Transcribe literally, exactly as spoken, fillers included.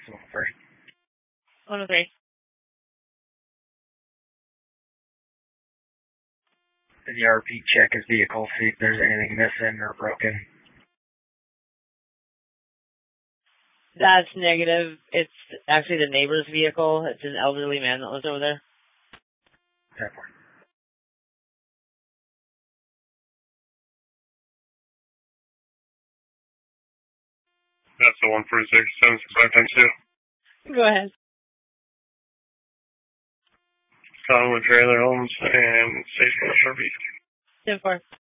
one three. one oh three. Did the R P check his vehicle, see if there's anything missing or broken? That's negative. It's actually the neighbor's vehicle. It's an elderly man that lives over there. ten four. That's the one forty-six, seven six five times two. Go ahead. Conwood Trailer Homes and Station Sharpie. ten four.